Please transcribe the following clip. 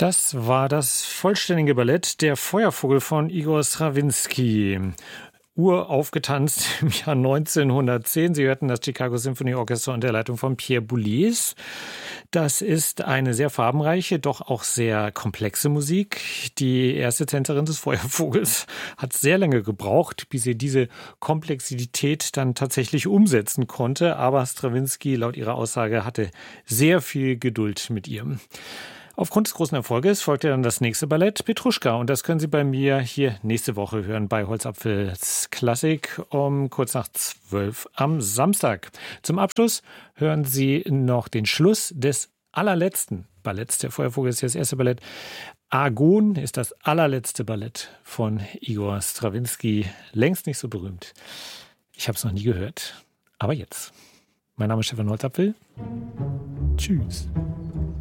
Das war das vollständige Ballett Der Feuervogel von Igor Strawinski. Uraufgetanzt im Jahr 1910. Sie hörten das Chicago Symphony Orchestra unter der Leitung von Pierre Boulez. Das ist eine sehr farbenreiche, doch auch sehr komplexe Musik. Die erste Tänzerin des Feuervogels hat sehr lange gebraucht, bis sie diese Komplexität dann tatsächlich umsetzen konnte. Aber Strawinski, laut ihrer Aussage, hatte sehr viel Geduld mit ihr. Aufgrund des großen Erfolges folgte dann das nächste Ballett, Petruschka. Und das können Sie bei mir hier nächste Woche hören bei Holzapfels Klassik um kurz nach 12 am Samstag. Zum Abschluss hören Sie noch den Schluss des allerletzten Balletts. Der Feuervogel ist ja das erste Ballett. Argon ist das allerletzte Ballett von Igor Strawinski. Längst nicht so berühmt. Ich habe es noch nie gehört. Aber jetzt. Mein Name ist Stefan Holzapfel. Tschüss.